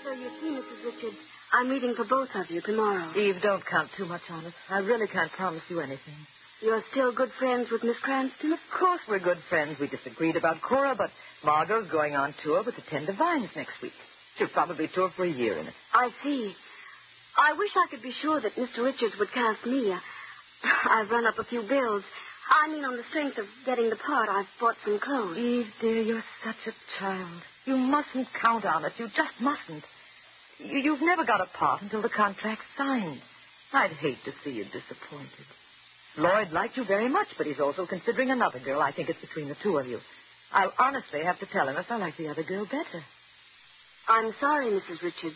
So you see, Mrs. Richards, I'm reading for both of you tomorrow. Eve, don't count too much on it. I really can't promise you anything. You're still good friends with Miss Cranston? Of course we're good friends. We disagreed about Cora, but Margot's going on tour with the Tender Vines next week. She'll probably tour for a year in it. I see. I wish I could be sure that Mr. Richards would cast me. I've run up a few bills. I mean, on the strength of getting the part, I've bought some clothes. Eve, dear, you're such a child. You mustn't count on it. You just mustn't. You've never got a part until the contract's signed. I'd hate to see you disappointed. Lloyd liked you very much, but he's also considering another girl. I think it's between the two of you. I'll honestly have to tell him if I like the other girl better. I'm sorry, Mrs. Richards.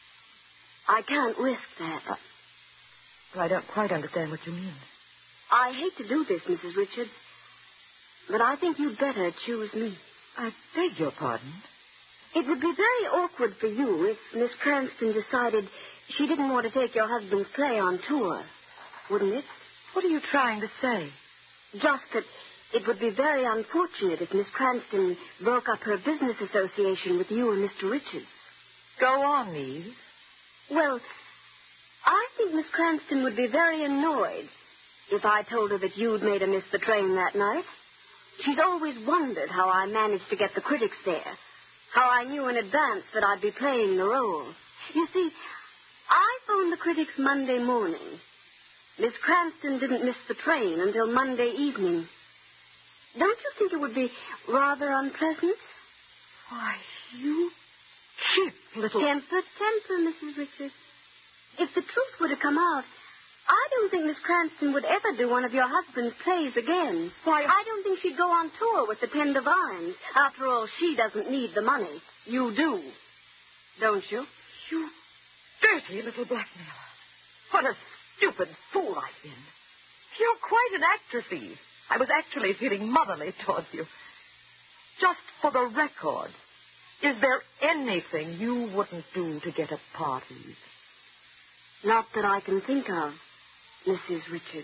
I can't risk that. I don't quite understand what you mean. I hate to do this, Mrs. Richards, but I think you'd better choose me. I beg your pardon? It would be very awkward for you if Miss Cranston decided she didn't want to take your husband's play on tour, wouldn't it? What are you trying to say? Just that it would be very unfortunate if Miss Cranston broke up her business association with you and Mr. Richards. Go on, Eve. Well, I think Miss Cranston would be very annoyed if I told her that you'd made her miss the train that night. She's always wondered how I managed to get the critics there, how I knew in advance that I'd be playing the role. You see, I phoned the critics Monday morning. Miss Cranston didn't miss the train until Monday evening. Don't you think it would be rather unpleasant? Why, you cheap little... Temper, Mrs. Richards. If the truth were to come out, I don't think Miss Cranston would ever do one of your husband's plays again. Why, I don't think she'd go on tour with the Tender Vines. After all, she doesn't need the money. You do, don't you? You dirty little blackmailer. What a stupid fool I've been. You're quite an actress, Eve. I was actually feeling motherly towards you. Just for the record, is there anything you wouldn't do to get a part, Eve? Not that I can think of, Mrs. Richards.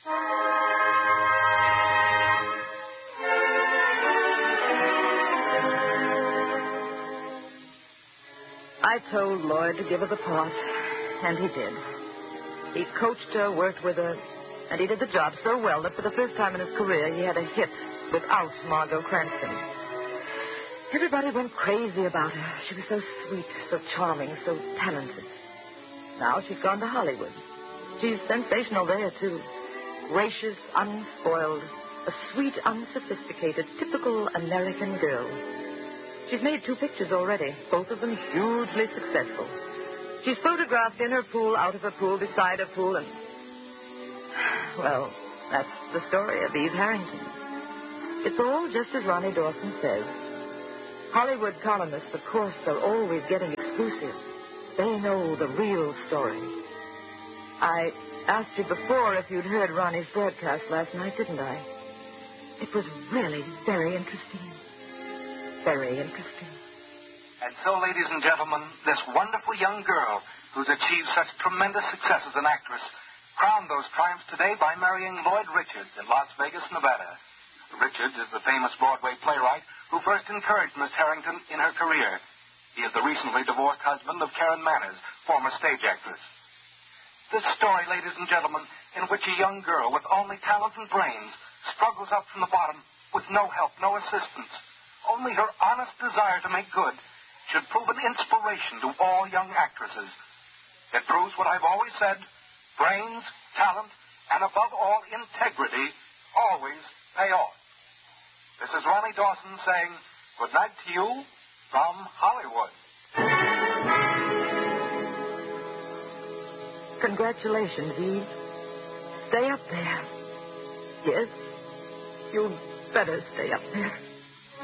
I told Lloyd to give her the part, and he did. He coached her, worked with her, and he did the job so well that for the first time in his career he had a hit without Margot Cranston. Everybody went crazy about her. She was so sweet, so charming, so talented. Now she's gone to Hollywood. She's sensational there, too. Gracious, unspoiled, a sweet, unsophisticated, typical American girl. She's made 2 pictures already, both of them hugely successful. She's photographed in her pool, out of her pool, beside her pool, and... Well, that's the story of Eve Harrington. It's all just as Ronnie Dawson says. Hollywood columnists, of course, are always getting exclusive. They know the real story. I asked you before if you'd heard Ronnie's broadcast last night, didn't I? It was really very interesting. Very interesting. And so, ladies and gentlemen, this wonderful young girl who's achieved such tremendous success as an actress crowned those triumphs today by marrying Lloyd Richards in Las Vegas, Nevada. Richards is the famous Broadway playwright who first encouraged Miss Harrington in her career. He is the recently divorced husband of Karen Manners, former stage actress. This story, ladies and gentlemen, in which a young girl with only talent and brains struggles up from the bottom with no help, no assistance, only her honest desire to make good, should prove an inspiration to all young actresses. It proves what I've always said: brains, talent, and above all, integrity always pay off. This is Ronnie Dawson saying good night to you from Hollywood. Congratulations, Eve. Stay up there. Yes, you'd better stay up there.